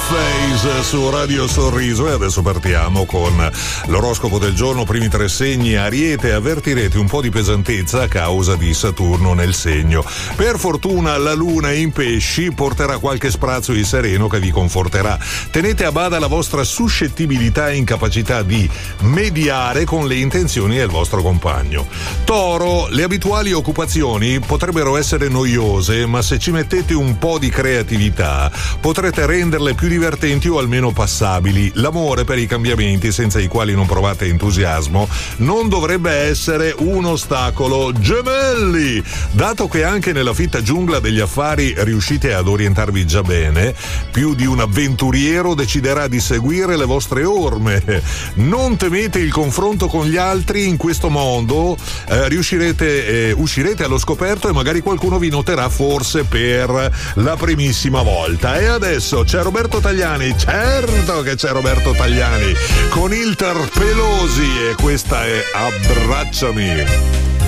Face su Radio Sorriso e adesso partiamo con l'oroscopo del giorno. Primi tre segni. Ariete, avvertirete un po' di pesantezza a causa di Saturno nel segno. Per fortuna la luna in pesci porterà qualche sprazzo di sereno che vi conforterà. Tenete a bada la vostra suscettibilità e incapacità di mediare con le intenzioni del vostro compagno. Toro, le abituali occupazioni potrebbero essere noiose, ma se ci mettete un po' di creatività potrete renderle più divertenti o almeno passabili. L'amore per i cambiamenti, senza i quali non provate entusiasmo, non dovrebbe essere un ostacolo. Gemelli, dato che anche nella fitta giungla degli affari riuscite ad orientarvi già bene, più di un avventuriero deciderà di seguire le vostre orme. Non temete il confronto con gli altri, in questo modo uscirete allo scoperto e magari qualcuno vi noterà forse per la primissima volta. E adesso c'è Roberto Tagliani, certo che c'è Roberto Tagliani con il Pelosi e questa è Abbracciami.